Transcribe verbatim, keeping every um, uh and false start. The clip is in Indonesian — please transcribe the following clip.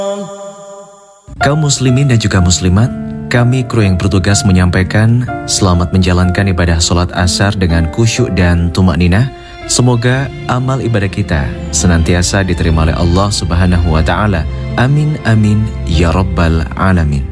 Kaum muslimin dan juga muslimat, kami kru yang bertugas menyampaikan selamat menjalankan ibadah sholat asar dengan khusyuk dan tumak ninah. Semoga amal ibadah kita senantiasa diterima oleh Allah Subhanahu wa Ta'ala. Amin amin ya rabbal alamin.